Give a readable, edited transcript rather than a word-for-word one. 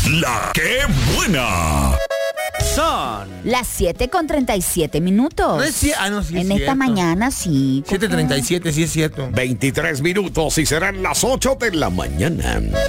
La que buena. Son Las 7:37. No es Sí, en esta mañana sí. 7:37, sí es cierto. 23 minutos y serán las 8 de la mañana.